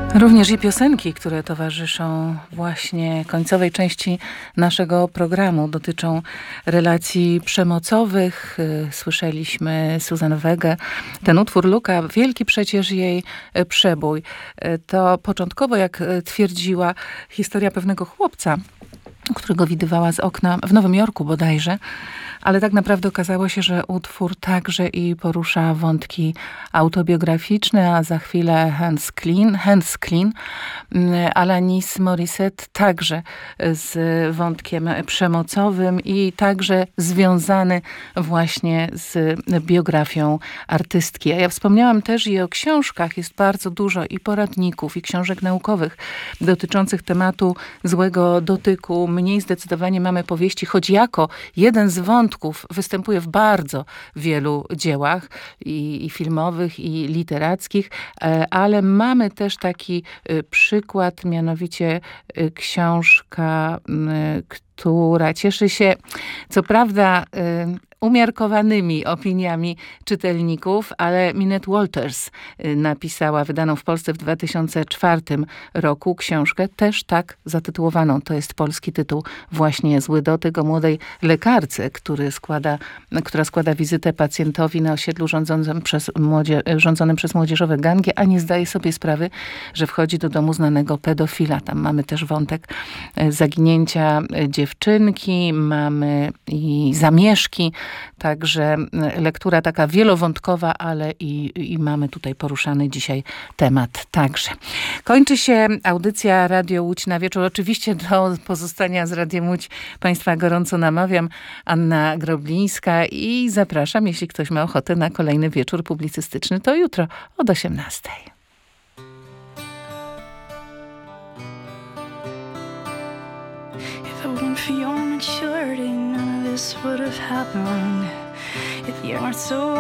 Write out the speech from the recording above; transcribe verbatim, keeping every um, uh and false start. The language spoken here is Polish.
Również i piosenki, które towarzyszą właśnie końcowej części naszego programu, dotyczą relacji przemocowych. Słyszeliśmy Suzanne Wegę. Ten utwór Luka, wielki przecież jej przebój. To początkowo, jak twierdziła, historia pewnego chłopca, którego widywała z okna w Nowym Jorku bodajże, ale tak naprawdę okazało się, że utwór także i porusza wątki autobiograficzne, a za chwilę Hands Clean, Hands Clean, Alanis Morissette także z wątkiem przemocowym i także związany właśnie z biografią artystki. A ja wspomniałam też i o książkach. Jest bardzo dużo i poradników, i książek naukowych dotyczących tematu złego dotyku. Mniej zdecydowanie mamy powieści, choć jako jeden z wątków występuje w bardzo wielu dziełach i, i filmowych, i literackich, ale mamy też taki przykład, mianowicie książka, która cieszy się, co prawda, umiarkowanymi opiniami czytelników, ale Minette Walters napisała, wydaną w Polsce w dwa tysiące czwartym roku, książkę też tak zatytułowaną. To jest polski tytuł właśnie Zły dotyk, o młodej lekarce, który składa, która składa wizytę pacjentowi na osiedlu rządzonym przez, młodzie, rządzonym przez młodzieżowe gangi, a nie zdaje sobie sprawy, że wchodzi do domu znanego pedofila. Tam mamy też wątek zaginięcia dziewczynki, mamy i zamieszki. Także lektura taka wielowątkowa, ale i, i mamy tutaj poruszany dzisiaj temat także. Kończy się audycja Radio Łódź na wieczór. Oczywiście do pozostania z Radiem Łódź Państwa gorąco namawiam. Anna Groblińska i zapraszam, jeśli ktoś ma ochotę na kolejny wieczór publicystyczny, to jutro od osiemnastej. If it weren't for your maturity, none of this would have happened. If you weren't so